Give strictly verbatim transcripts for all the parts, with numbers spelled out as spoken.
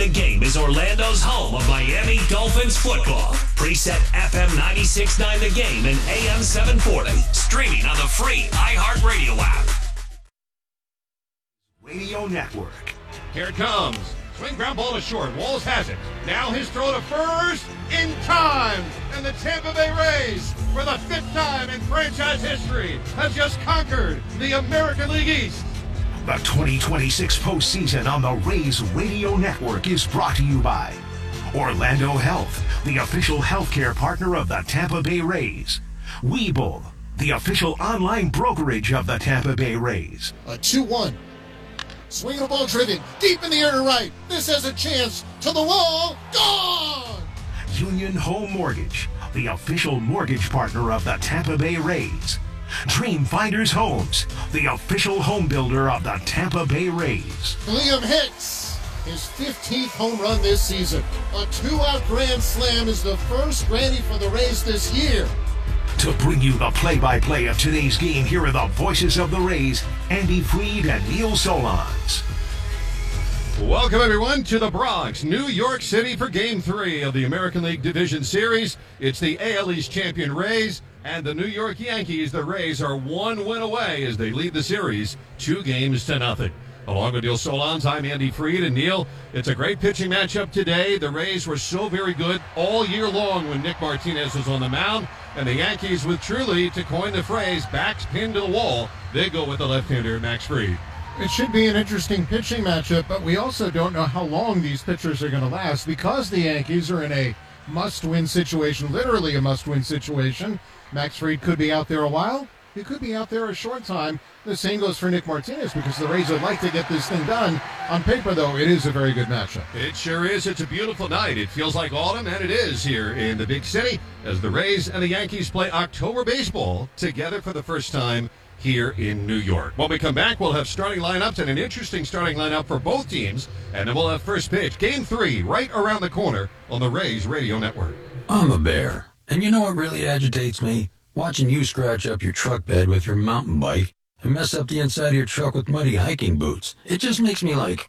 The Game is Orlando's home of Miami Dolphins football. Preset F M ninety-six point nine The Game and A M seven forty. Streaming on the free iHeartRadio app. Radio Network. Here it comes. Swing ground ball to short. Walls has it. Now his throw to first in time. And the Tampa Bay Rays, for the fifth time in franchise history, have just conquered the American League East. The twenty twenty-six postseason on the Rays Radio Network is brought to you by Orlando Health, the official healthcare partner of the Tampa Bay Rays. Webull, the official online brokerage of the Tampa Bay Rays. A two one. Swing the ball driven deep in the air to right. This has a chance to the wall. Gone! Union Home Mortgage, the official mortgage partner of the Tampa Bay Rays. Dream Finders Homes, the official home builder of the Tampa Bay Rays. Liam Hicks, his fifteenth home run this season. A two-out grand slam is the first granny for the Rays this year. To bring you the play-by-play of today's game, here are the voices of the Rays, Andy Freed and Neil Solondz. Welcome, everyone, to the Bronx, New York City for Game three of the American League Division Series. It's the A L East champion Rays and the New York Yankees. The Rays are one win away as they lead the series two games to nothing. Along with Neil Solondz, I'm Andy Freed. And Neil, it's a great pitching matchup today. The Rays were so very good all year long when Nick Martinez was on the mound. And the Yankees, with truly, to coin the phrase, backs pinned to the wall, they go with the left-hander, Max Fried. It should be an interesting pitching matchup, but we also don't know how long these pitchers are going to last because the Yankees are in a must-win situation, literally a must-win situation. Max Fried could be out there a while. He could be out there a short time. The same goes for Nick Martinez because the Rays would like to get this thing done. On paper, though, it is a very good matchup. It sure is. It's a beautiful night. It feels like autumn, and it is here in the big city as the Rays and the Yankees play October baseball together for the first time here in New York. When we come back, we'll have starting lineups and an interesting starting lineup for both teams, and then we'll have first pitch, game three, right around the corner on the Rays Radio Network. I'm a bear, and you know what really agitates me? Watching you scratch up your truck bed with your mountain bike and mess up the inside of your truck with muddy hiking boots. It just makes me like,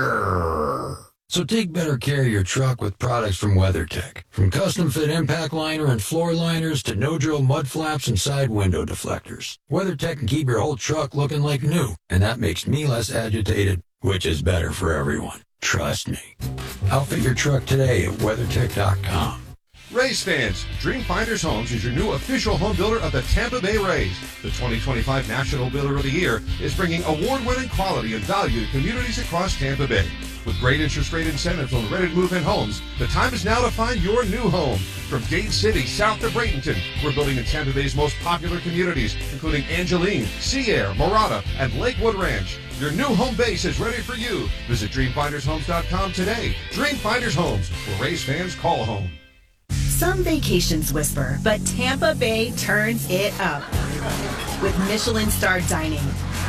grrr. So take better care of your truck with products from WeatherTech. From custom-fit impact liner and floor liners to no-drill mud flaps and side window deflectors. WeatherTech can keep your whole truck looking like new, and that makes me less agitated, which is better for everyone. Trust me. Outfit your truck today at WeatherTech dot com. Rays fans, Dream Finders Homes is your new official home builder of the Tampa Bay Rays. The twenty twenty-five National Builder of the Year is bringing award-winning quality and value to communities across Tampa Bay. With great interest rate incentives on ready-to-move-in homes, the time is now to find your new home. From Dade City south to Bradenton, we're building in Tampa Bay's most popular communities, including Angeline, Sea Air, Morada, and Lakewood Ranch. Your new home base is ready for you. Visit dream finders homes dot com today. Dream Finders Homes, where Rays fans call home. Some vacations whisper, but Tampa Bay turns it up with Michelin-starred dining,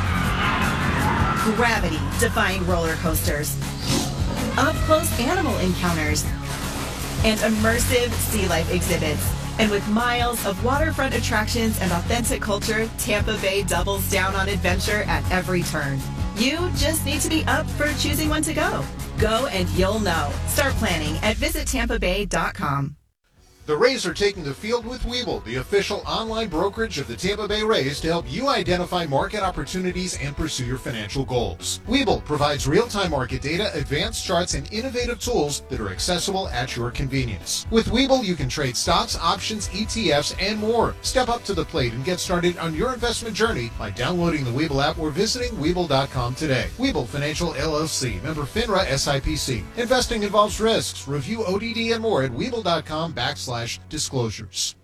gravity-defying roller coasters, up-close animal encounters, and immersive sea life exhibits. And with miles of waterfront attractions and authentic culture, Tampa Bay doubles down on adventure at every turn. You just need to be up for choosing when to go. Go and you'll know. Start planning at visit tampa bay dot com. The Rays are taking the field with Webull, the official online brokerage of the Tampa Bay Rays, to help you identify market opportunities and pursue your financial goals. Webull provides real-time market data, advanced charts, and innovative tools that are accessible at your convenience. With Webull, you can trade stocks, options, E T Fs, and more. Step up to the plate and get started on your investment journey by downloading the Webull app or visiting webull dot com today. Webull Financial L L C, member FINRA S I P C. Investing involves risks. Review O D D and more at webull dot com backslash disclosures.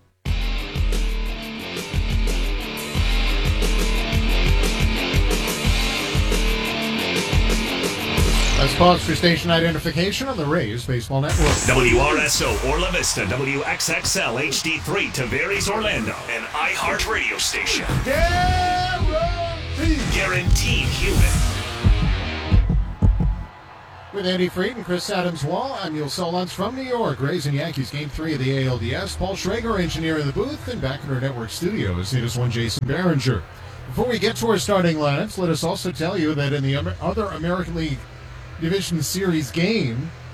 Let's pause for station identification on the Rays Baseball Network. W R S O Orla Vista, W X X L H D three, Tavares, Orlando, an iHeart radio station. Guaranteed. Guaranteed human. With Andy Freed and Chris Adams-Wall, I'm Neil Solondz from New York. Rays and Yankees Game three of the A L D S. Paul Schrager, engineer in the booth, and back in our network studios, it is one Jason Behringer. Before we get to our starting lineups, let us also tell you that in the other American League Division Series game,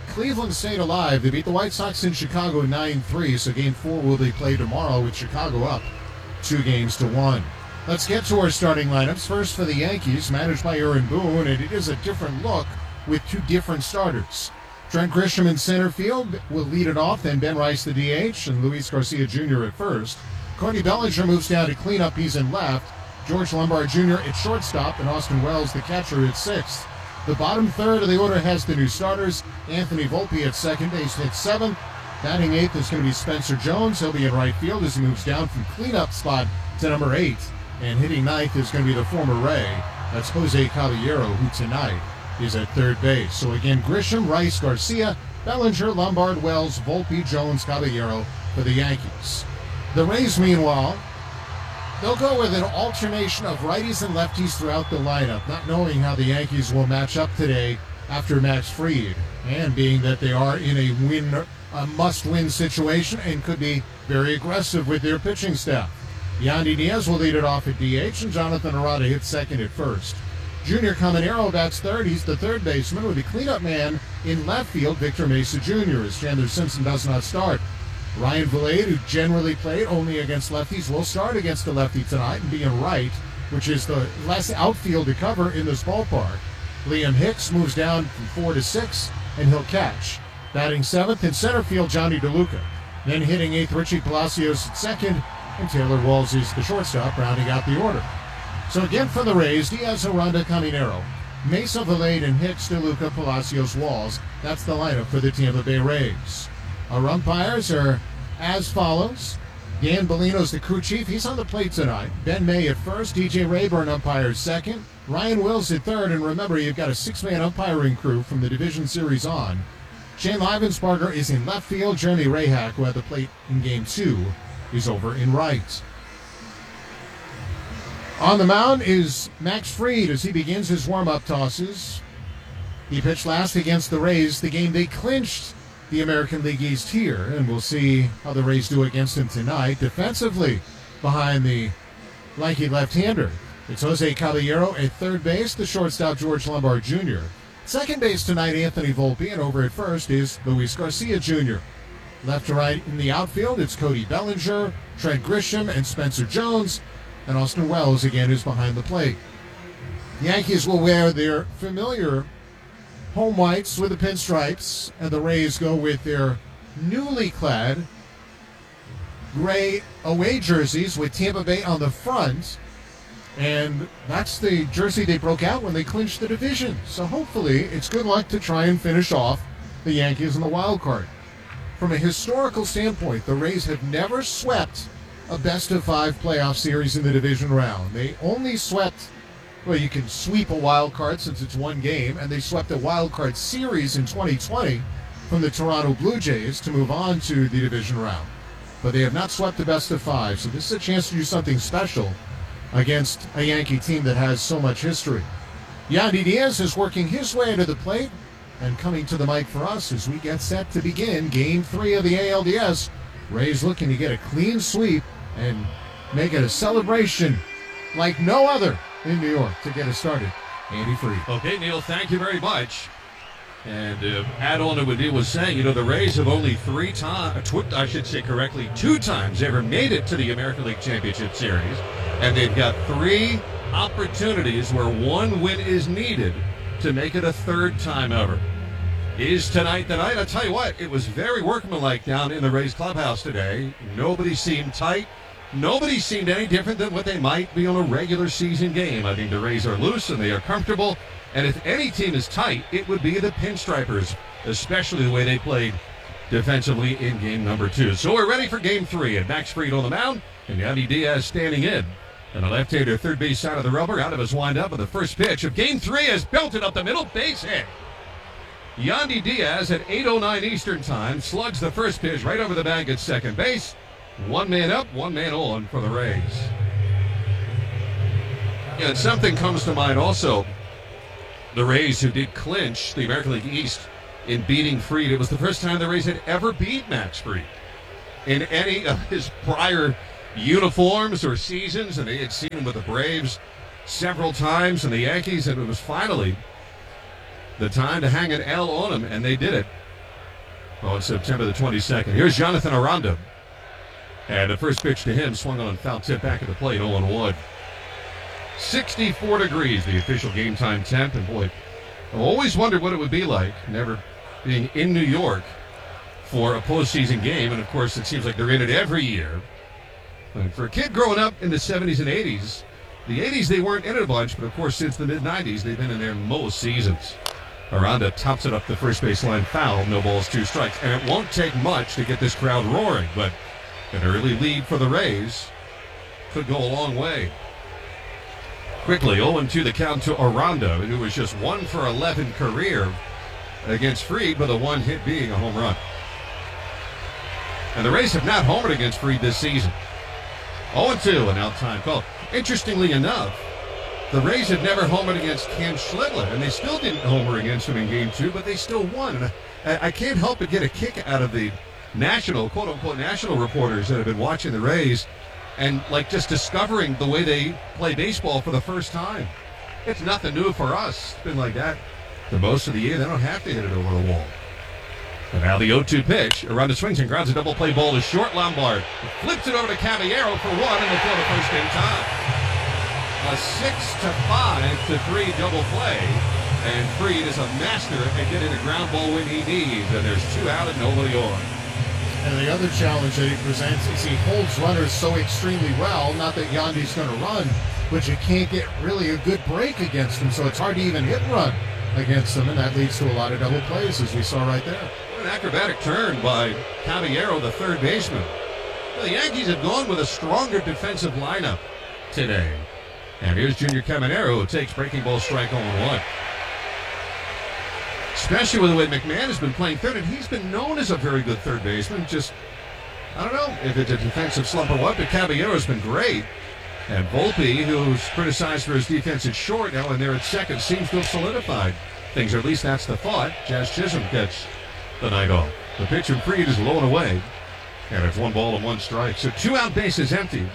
Cleveland stayed alive. They beat the White Sox in Chicago nine three, so game four will be played tomorrow with Chicago up two games to one. Let's get to our starting lineups. First for the Yankees, managed by Aaron Boone, and it is a different look with two different starters. Trent Grisham in center field will lead it off, then Ben Rice the D H, and Luis Garcia Junior at first. Cody Bellinger moves down to clean up. He's in left. George Lombard Junior at shortstop, and Austin Wells, the catcher, at sixth. The bottom third of the order has the new starters. Anthony Volpe at second base hits seventh. Batting eighth is going to be Spencer Jones. He'll be in right field as he moves down from cleanup spot to number eight. And hitting ninth is going to be the former Ray. That's Jose Caballero, who tonight is at third base. So again, Grisham, Rice, Garcia, Bellinger, Lombard, Wells, Volpe, Jones, Caballero for the Yankees. The Rays, meanwhile, they'll go with an alternation of righties and lefties throughout the lineup, not knowing how the Yankees will match up today after Max Fried, and being that they are in a win, a must-win situation and could be very aggressive with their pitching staff. Yandy Diaz will lead it off at D H, and Jonathan Arata hits second at first. Junior Caminero bats third. He's the third baseman with the cleanup man in left field, Victor Mesa Junior, as Chandler Simpson does not start. Ryan Vilade, who generally played only against lefties, will start against the lefty tonight and be in right, which is the less outfield to cover in this ballpark. Liam Hicks moves down from four to six, and he'll catch. Batting seventh in center field, Johnny DeLuca. Then hitting eighth, Richie Palacios at second, and Taylor Walls is the shortstop, rounding out the order. So again for the Rays, Diaz, Aranda, Caminero, Mesa, Vilade, and Hicks, DeLuca, Palacios, Walls. That's the lineup for the Tampa Bay Rays. Our umpires are as follows. Dan Bellino's the crew chief. He's on the plate tonight. Ben May at first. D J Rayburn umpires second. Ryan Wills at third. And remember, you've got a six-man umpiring crew from the Division Series on. Shane Livensparger is in left field. Jeremy Rayhack, who had the plate in Game two, is over in right. On the mound is Max Fried as he begins his warm-up tosses. He pitched last against the Rays, the game they clinched the American League East here, and we'll see how the Rays do against him tonight. Defensively, behind the lanky left-hander, it's Jose Caballero at third base, the shortstop George Lombard Junior Second base tonight, Anthony Volpe, and over at first is Luis Garcia Junior Left to right in the outfield, it's Cody Bellinger, Trent Grisham, and Spencer Jones, and Austin Wells again is behind the plate. The Yankees will wear their familiar home whites with the pinstripes, and the Rays go with their newly clad gray away jerseys with Tampa Bay on the front, and that's the jersey they broke out when they clinched the division. So hopefully it's good luck to try and finish off the Yankees in the wild card. From a historical standpoint, the Rays have never swept a best-of-five playoff series in the division round. They only swept, well, you can sweep a wild card since it's one game, and they swept a wild card series in twenty twenty from the Toronto Blue Jays to move on to the division round. But they have not swept the best-of-five, so this is a chance to do something special against a Yankee team that has so much history. Yandy Diaz is working his way to the plate and coming to the mic for us as we get set to begin Game three of the A L D S. Rays looking to get a clean sweep and make it a celebration like no other in New York to get us started. Andy Fried. Okay, Neil, thank you very much. And uh, add on to what Neil was saying, you know, the Rays have only three times, tw- I should say correctly, two times ever made it to the American League Championship Series. And they've got three opportunities where one win is needed to make it a third time ever. Is tonight the night? I'll tell you what, it was very workmanlike down in the Rays clubhouse today. Nobody seemed tight. Nobody seemed any different than what they might be on a regular season game. I think the Rays are loose and they are comfortable. And if any team is tight, it would be the Pinstripers, especially the way they played defensively in game number two. So we're ready for game three. And Max Fried on the mound and Yandy Diaz standing in. And the left-hander third base side of the rubber out of his windup with the first pitch of game three is belted up the middle, base hit. Yandy Diaz at eight oh nine Eastern Time slugs the first pitch right over the bag at second base. One man up, one man on for the Rays. Yeah, and something comes to mind also. The Rays, who did clinch the American League East in beating Fried. It was the first time the Rays had ever beat Max Fried in any of his prior uniforms or seasons, and they had seen him with the Braves several times and the Yankees, and it was finally the time to hang an L on him, and they did it. on September the twenty-second. Here's Jonathan Aranda. And the first pitch to him swung on foul tip back at the plate, oh one. sixty-four degrees, the official game time temp. And boy, I've always wondered what it would be like, never being in New York for a postseason game. And of course, it seems like they're in it every year. And for a kid growing up in the seventies and eighties, the eighties they weren't in it a bunch, but of course, since the mid nineties, they've been in there most seasons. Aranda tops it up the first baseline foul, no balls, two strikes. And it won't take much to get this crowd roaring, but an early lead for the Rays could go a long way. Quickly, oh two the count to Aranda, who was just one for eleven career against Fried, with a one hit being a home run. And the Rays have not homered against Fried this season. oh two, an out-time call. Interestingly enough, the Rays had never homered against Cam Schlittler, and they still didn't homer against him in game two, but they still won. And I, I can't help but get a kick out of the national, quote-unquote, national reporters that have been watching the Rays and, like, just discovering the way they play baseball for the first time. It's nothing new for us. It's been like that for most of the year. They don't have to hit it over the wall. And now the oh two pitch. Aranda swings and grounds a double play ball to short. Lombard flips it over to Caballero for one, and before the first game time. A six to five to three double play. And Fried is a master at getting a ground ball when he needs. And there's two out and nobody on. And the other challenge that he presents is he holds runners so extremely well. Not that Yandy's going to run, but you can't get really a good break against him, so it's hard to even hit run against him, and that leads to a lot of double plays, as we saw right there. What an acrobatic turn by Caballero, the third baseman. Well, the Yankees have gone with a stronger defensive lineup today. And here's Junior Caminero, who takes breaking ball strike oh one. Especially with the way McMahon has been playing third, and he's been known as a very good third baseman. Just, I don't know if it's a defensive slump or what, but Caballero's been great. And Volpe, who's criticized for his defense at short now, and there at second, seems to have solidified things, or at least that's the thought. Jazz Chisholm gets the night off. The pitch from Fried is low and away, and it's one ball and one strike. So two out, bases empty,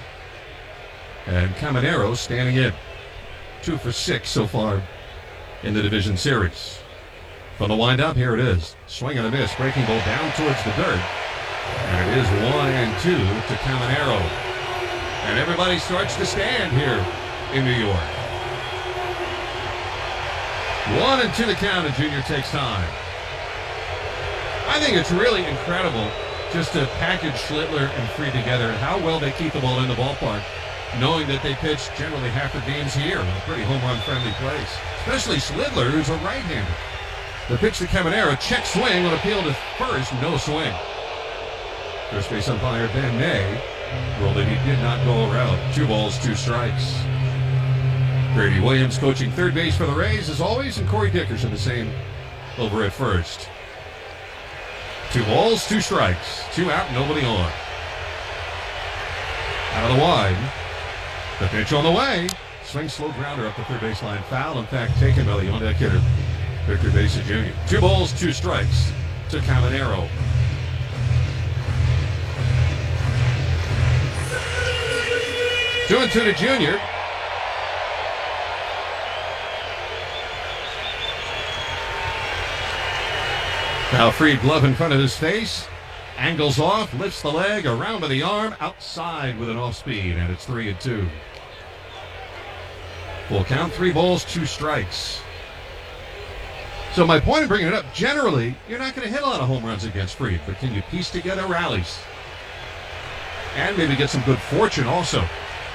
and Caminero standing in. Two for six so far in the division series. From the windup, here it is. Swing and a miss. Breaking ball down towards the dirt. And it is one and two to Caminero. And everybody starts to stand here in New York. One and two the count, and Junior takes time. I think it's really incredible just to package Schlittler and Fried together and how well they keep the ball in the ballpark, knowing that they pitch generally half the games here in a pretty home run friendly place. Especially Schlittler, who's a right-hander. The pitch to Caminero, check swing on appeal to first, no swing. First base umpire Ben May ruled that he did not go around. Two balls, two strikes. Grady Williams coaching third base for the Rays as always, and Corey Dickerson the same over at first. Two balls, two strikes. Two out, nobody on. Out of the wide. The pitch on the way. Swing slow grounder up the third baseline. Foul, in fact, taken by the on-deck hitter, Victor Bassett Junior Two balls, two strikes to Caminero. Two and two to Junior. Now Fried, glove in front of his face. Angles off, lifts the leg, around to the arm, outside with an off speed, and it's three and two. Full count, three balls, two strikes. So my point in bringing it up, generally, you're not going to hit a lot of home runs against Fried, but can you piece together rallies? And maybe get some good fortune also.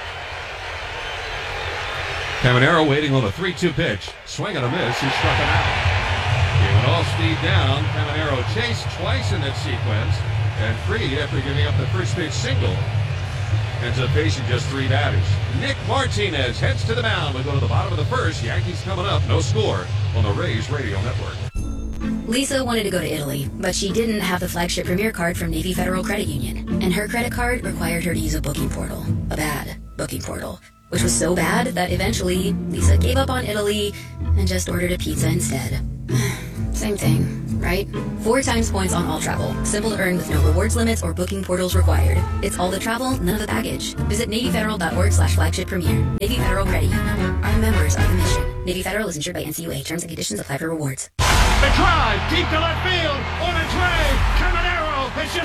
Caminero waiting on a three two pitch. Swing and a miss, he struck him out. Gave an off-speed down. Caminero chased twice in that sequence, and Fried, after giving up the first pitch single, ends up facing just three batters. Nick Martinez heads to the mound. We go to the bottom of the first. Yankees coming up. No score on the Rays Radio Network. Lisa wanted to go to Italy, but she didn't have the flagship Premier card from Navy Federal Credit Union. And her credit card required her to use a booking portal. A bad booking portal. Which was so bad that eventually Lisa gave up on Italy and just ordered a pizza instead. Same thing, right? Four times points on all travel. Simple to earn with no rewards limits or booking portals required. It's all the travel, none of the baggage. Visit NavyFederal.org slash flagship premier. Navy Federal Credit Union. Our members are the mission. Navy Federal is insured by N C U A. Terms and conditions apply for rewards. The drive deep to left field on a drive.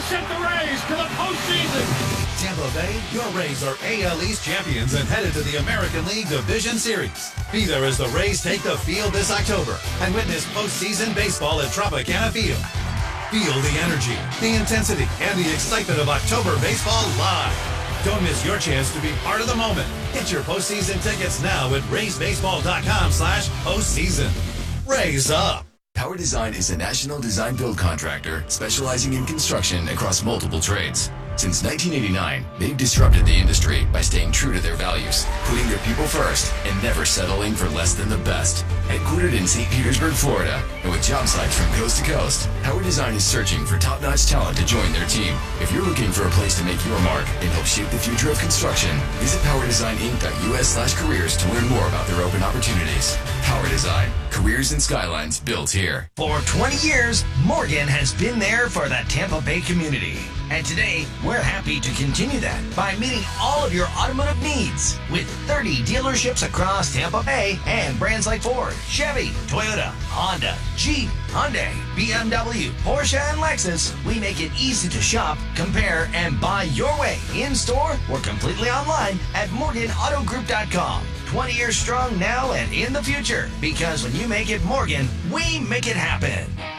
sent the Rays to the postseason. Tampa Bay, your Rays are A L East champions and headed to the American League Division Series. Be there as the Rays take the field this October and witness postseason baseball at Tropicana Field. Feel the energy, the intensity, and the excitement of October baseball live. Don't miss your chance to be part of the moment. Get your postseason tickets now at rays baseball dot com slash postseason. Raise up. Power Design is a national design build contractor specializing in construction across multiple trades. Since nineteen eighty-nine, they've disrupted the industry by staying true to their values, putting their people first, and never settling for less than the best. Headquartered in Saint Petersburg, Florida, and with job sites from coast to coast, Power Design is searching for top-notch talent to join their team. If you're looking for a place to make your mark and help shape the future of construction, visit power design inc dot u s slash careers to learn more about their open opportunities. Power Design, careers and skylines built here. For twenty years, Morgan has been there for the Tampa Bay community. And today, we're happy to continue that by meeting all of your automotive needs with thirty dealerships across Tampa Bay and brands like Ford, Chevy, Toyota, Honda, Jeep, Hyundai, B M W, Porsche, and Lexus. We make it easy to shop, compare, and buy your way in-store or completely online at morgan auto group dot com. twenty years strong now and in the future, because when you make it Morgan, we make it happen.